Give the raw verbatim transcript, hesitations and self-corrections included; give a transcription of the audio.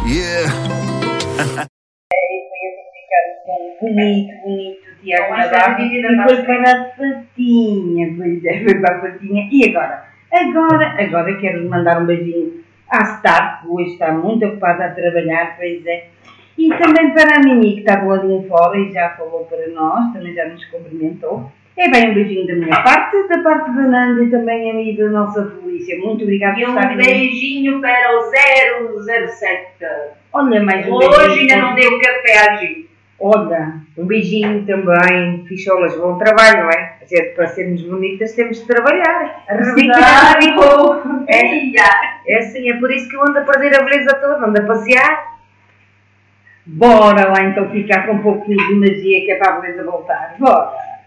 Yeah. Bonito, bonito, Tiago Navarro, e foi para a Patinha, pois é, foi para a Patinha. E agora? Agora, agora quero mandar um beijinho à Star, que hoje está muito ocupada a trabalhar, pois é. E também para a Mimi, que está do ladinho fora e já falou para nós, também já nos cumprimentou. É bem um beijinho da minha parte, da parte da Nanda e também a mim da nossa polícia. Muito obrigada por estarem. E um beijinho para o zero zero sete. Olha, mais um Hoje beijinho. Ainda não deu café a Gil. Olha, um beijinho também, ficholas, bom trabalho, não é? A gente, para sermos bonitas, temos de trabalhar. Revirar e bom. É, é assim, é por isso que eu ando a perder a beleza toda, ando a passear. Bora lá então ficar com um pouquinho de magia que é para a beleza voltar. Bora!